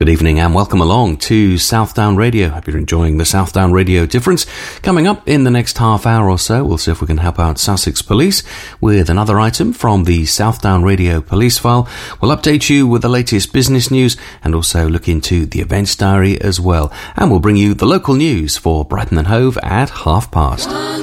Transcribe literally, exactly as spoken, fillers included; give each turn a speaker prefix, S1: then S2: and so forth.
S1: Good evening and welcome along to Southdown Radio. Hope you're enjoying the Southdown Radio Difference. Coming up in the next half hour or so, we'll see if we can help out Sussex Police with another item from the Southdown Radio Police File. We'll update you with the latest business news and also look into the events diary as well. And we'll bring you the local news for Brighton and Hove at half past.